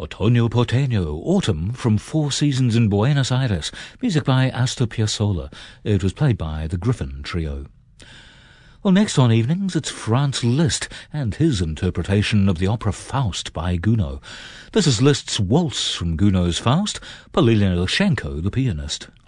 Otoño Porteño, Autumn from Four Seasons in Buenos Aires, music by Astor Piazzolla. It was played by the Griffin Trio. Well, next on Evenings, it's Franz Liszt and his interpretation of the opera Faust by Gounod. This is Liszt's waltz from Gounod's Faust, Polina Ilchenko, the pianist.